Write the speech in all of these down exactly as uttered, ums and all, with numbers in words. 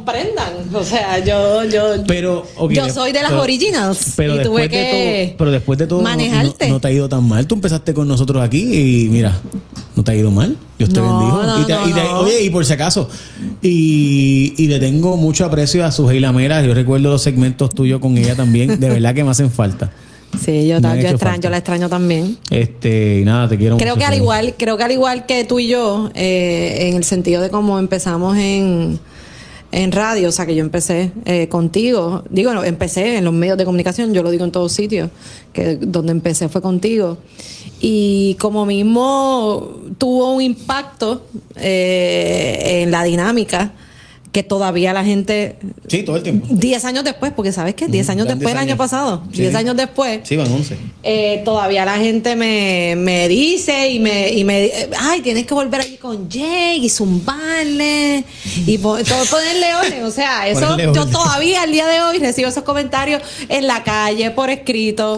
comprendan. O sea, yo yo pero, okay, yo soy de las pero, originals pero y tuve después que de todo, pero después de todo manejarte. No, no, no te ha ido tan mal. Tú empezaste con nosotros aquí y mira, no te ha ido mal. Dios te no, bendijo. No, y te, no, y te, no. Oye, y por si acaso, y, y le tengo mucho aprecio a Sujei Lamela. Yo recuerdo los segmentos tuyos con ella también. De verdad que me hacen falta. Sí, yo, Me yo extraño, falta. yo la extraño también. Este, y nada, te quiero Creo mucho. que al igual, creo que al igual que tú y yo, eh, en el sentido de cómo empezamos en, en radio, o sea que yo empecé eh, contigo, digo, no, empecé en los medios de comunicación, yo lo digo en todos sitios, que donde empecé fue contigo. Y como mismo tuvo un impacto eh, en la dinámica, que todavía la gente... Sí, todo el tiempo. Diez años después, porque ¿sabes qué? Diez años después, el año pasado. Sí. Diez años después. Sí, van once. Eh, todavía la gente me, me dice y me, y me... Ay, tienes que volver allí con Jake y zumbarle y po- todo ponerle orden. O sea, eso Ponerle yo orden. todavía al día de hoy recibo esos comentarios en la calle, por escrito.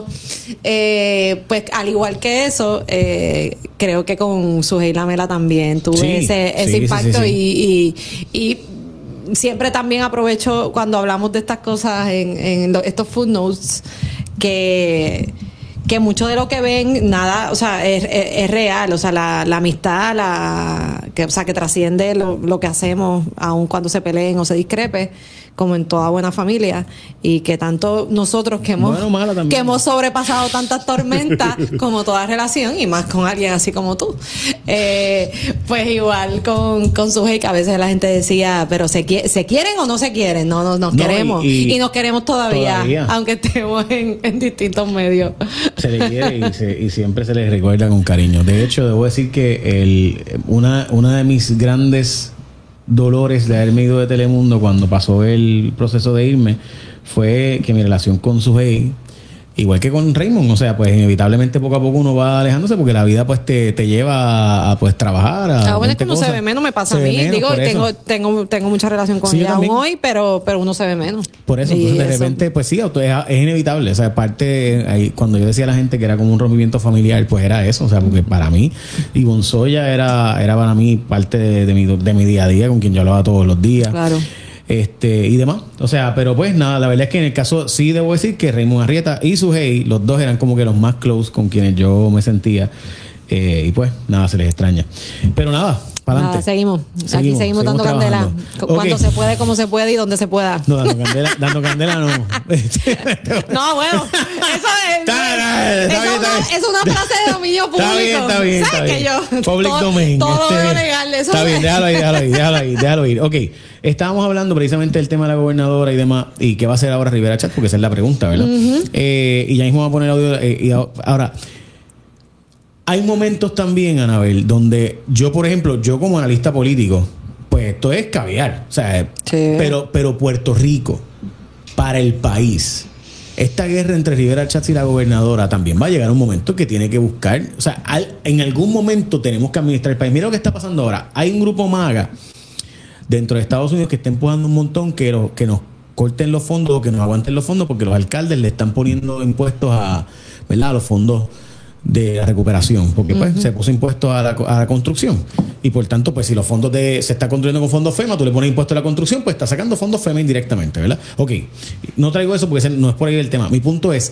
Eh, pues al igual que eso, eh, creo que con Sujei Lamela también tuve Sí, ese, ese sí, sí, impacto sí, sí. y... y, y siempre también aprovecho cuando hablamos de estas cosas en, en lo- estos footnotes que que mucho de lo que ven nada, o sea, es, es, es real, o sea, la, la amistad, la que, o sea, que trasciende lo, lo que hacemos, aun cuando se peleen o se discrepe, como en toda buena familia, y que tanto nosotros que hemos Bueno, mala también. que hemos sobrepasado tantas tormentas como toda relación, y más con alguien así como tú, eh, pues igual con, con Sujei, que a veces la gente decía, pero se, qui- ¿se quieren o no se quieren? No, no nos No, queremos, y- y, y nos queremos todavía, todavía. aunque estemos en, en distintos medios. Se le quiere y, se- y siempre se le recuerda con cariño. De hecho, debo decir que el, una, una de mis grandes dolores de haberme ido de Telemundo cuando pasó el proceso de irme fue que mi relación con Sujei, igual que con Raymond, o sea, pues inevitablemente poco a poco uno va alejándose porque la vida pues te, te lleva a, a, pues trabajar. A Ah, bueno, es que veinte uno se cosas. ve menos, me pasa Se a ve mí. menos, Digo, por eso. tengo, tengo, tengo mucha relación con Sí, yo ella aún también. hoy, pero, pero uno se ve menos. Por eso, Y entonces de eso- repente, pues sí, auto- es, es inevitable. O sea, parte, ahí, cuando yo decía a la gente que era como un rompimiento familiar, pues era eso. O sea, porque para mí, Ivonne Soya era, era para mí parte de, de, mi, de mi día a día, con quien yo hablaba todos los días. Claro. Este, y demás. O sea, pero pues nada, la verdad es que en el caso, sí debo decir que Raymond Arrieta y Sujei, los dos eran como que los más close con quienes yo me sentía. Eh, y pues nada, se les extraña. Pero nada, para Nada, adelante. seguimos. Seguimos, Aquí seguimos dando seguimos candela. trabajando. Cu- Cuando Ok. se puede, como se puede y donde se pueda. No, dando candela, dando candela no. No, bueno, eso es. Está- está eso bien, es una- está bien. es una frase de dominio público. Está bien, está bien. ¿Sabes está que bien. yo? Public todo, domain. Todo este, lo veo legal. Eso está bien, es- déjalo ahí, déjalo ahí, déjalo ahí, déjalo ir. Ok, estábamos hablando precisamente del tema de la gobernadora y demás, y qué va a hacer ahora Rivera Chat, porque esa es la pregunta, ¿verdad? eh, y ya mismo voy a poner audio. Eh, y ahora, hay momentos también, Anabel, donde yo, por ejemplo, yo como analista político, pues esto es caviar. O sea, Sí. pero, pero Puerto Rico, para el país, esta guerra entre Rivera Chatz y la gobernadora también va a llegar un momento que tiene que buscar, o sea, al- en algún momento tenemos que administrar el país. Mira lo que está pasando ahora. Hay un grupo MAGA dentro de Estados Unidos que está empujando un montón que, lo, que nos corten los fondos o que nos aguanten los fondos porque los alcaldes le están poniendo impuestos a, ¿verdad?, a los fondos de la recuperación, porque pues uh-huh. se puso impuesto a la, a la construcción y por tanto pues si los fondos de se está construyendo con fondos FEMA, tú le pones impuesto a la construcción, pues está sacando fondos FEMA indirectamente, ¿verdad? Ok, no traigo eso porque ese no es por ahí el tema. Mi punto es,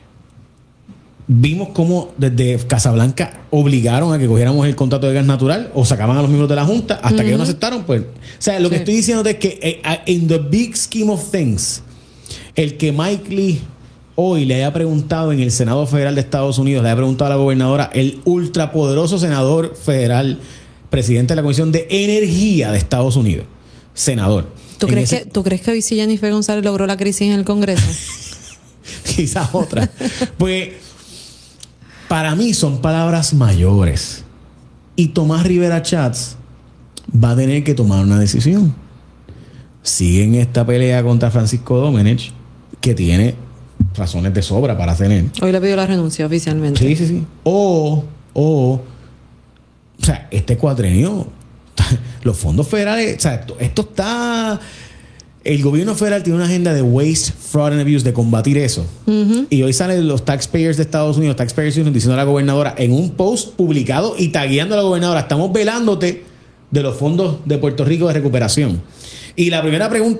vimos cómo desde Casablanca obligaron a que cogiéramos el contrato de gas natural o sacaban a los miembros de la Junta hasta uh-huh. que ellos no aceptaron, pues, o sea, lo sí. que estoy diciendo es que eh, in the big scheme of things, el que Mike Lee hoy le haya preguntado en el Senado Federal de Estados Unidos, le haya preguntado a la gobernadora, el ultrapoderoso senador federal, presidente de la Comisión de Energía de Estados Unidos, senador. ¿Tú crees, ese... que, ¿Tú crees que hoy sí Jennifer González logró la crisis en el Congreso? Quizás otra. Pues para mí son palabras mayores. Y Tomás Rivera Chatz va a tener que tomar una decisión. Sigue en esta pelea contra Francisco Domenech, que tiene razones de sobra para tener. Hoy le pidió la renuncia oficialmente. Sí, sí, sí. O, o, o sea, este cuatrenio, los fondos federales, o sea, esto, esto está... El gobierno federal tiene una agenda de waste, fraud and abuse, de combatir eso. Uh-huh. Y hoy salen los taxpayers de Estados Unidos, taxpayers union, diciendo a la gobernadora en un post publicado y tagueando a la gobernadora, estamos velándote de los fondos de Puerto Rico de recuperación. Y la primera pregunta